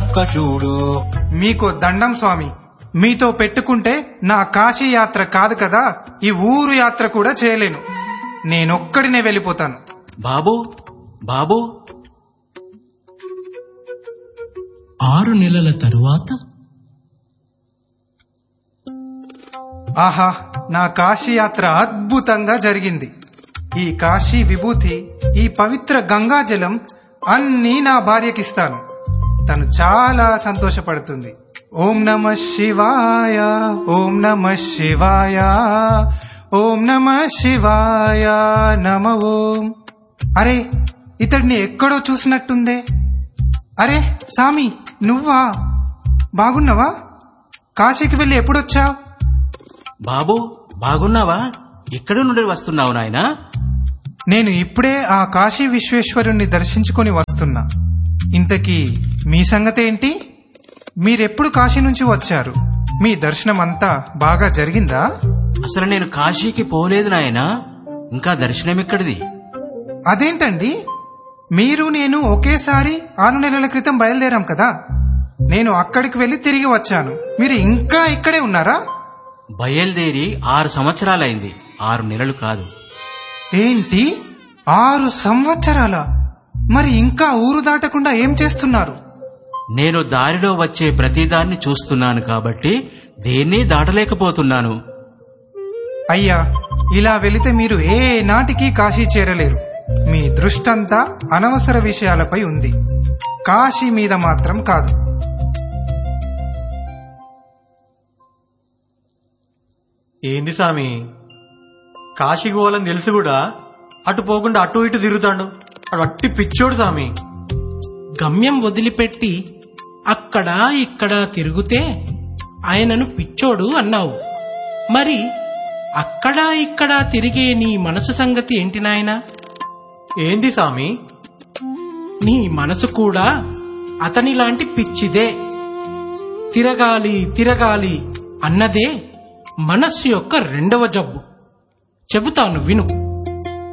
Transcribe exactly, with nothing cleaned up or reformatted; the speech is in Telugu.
చుక్క చూడు. మీకు దండం స్వామి. మీతో పెట్టుకుంటే నా కాశీ యాత్ర కాదు కదా, ఈ ఊరు యాత్ర కూడా చేయలేను. నేనొక్కడినే వెళ్ళిపోతాను. బాబు బాబు ఆరు నెలల తరువాత ఆహా, నా కాశీ యాత్ర అద్భుతంగా జరిగింది. ఈ కాశీ విభూతి, ఈ పవిత్ర గంగాజలం అన్నీ నా భార్యకిస్తాను. తను చాలా సంతోషపడుతుంది. ఓం నమ శివాయ, ఓం నమ శివాయ, ఓం నమ శివాయ, నమ ఓం. అరే, ఇతడిని ఎక్కడో చూసినట్టుందే. అరే సామి, నువ్వా? బాగున్నావా? కాశీకి వెళ్ళి ఎప్పుడొచ్చావు? బాబు బాగున్నావా? ఎక్కడి నుండి వస్తున్నావు నాయనా? నేను ఇప్పుడే ఆ కాశీ విశ్వేశ్వరుణ్ణి దర్శించుకుని వస్తున్నా. ఇంతకీ మీ సంగతేంటి? మీరెప్పుడు కాశీ నుంచి వచ్చారు? మీ దర్శనం అంతా బాగా జరిగిందా? అసలు నేను కాశీకి పోలేదు నాయనా. ఇంకా దర్శనమెక్కడిది? అదేంటండి, మీరు నేను ఒకేసారి ఆరు నెలల క్రితం బయలుదేరాం కదా. నేను అక్కడికి వెళ్లి తిరిగి వచ్చాను. మీరు ఇంకా ఇక్కడే ఉన్నారా? బయలుదేరి ఆరు సంవత్సరాలైంది, ఆరు నెలలు కాదు. ఏంటి, ఆరు సంవత్సరాల? మరి ఇంకా ఊరు దాటకుండా ఏం చేస్తున్నారు? నేను దారిలో వచ్చే ప్రతిదాన్ని చూస్తున్నాను కాబట్టి దేన్ని దాటలేకపోతున్నాను. అయ్యా, ఇలా వెళితే మీరు ఏ నాటికి కాశీ చేరలేరు. మీ దృష్టంతా అనవసర విషయాలపై ఉంది, కాశీ మీద మాత్రం కాదు. ఏంది సామి, కాశీకి పోవాలని తెలుసు కూడా అటు పోకుండా అటు ఇటు తిరుగుతాడు. అటు అట్టి పిచ్చోడు సామి. గమ్యం వదిలిపెట్టి అక్కడా ఇక్కడా తిరుగుతే ఆయనను పిచ్చోడు అన్నావు. మరి అక్కడా ఇక్కడా తిరిగే నీ మనసు సంగతి ఏంటి నాయనా? ఏంది సామి? నీ మనసు కూడా అతనిలాంటి పిచ్చిదే. తిరగాలి తిరగాలి అన్నదే మనస్సు యొక్క రెండవ జబ్బు. చెబుతాను విను.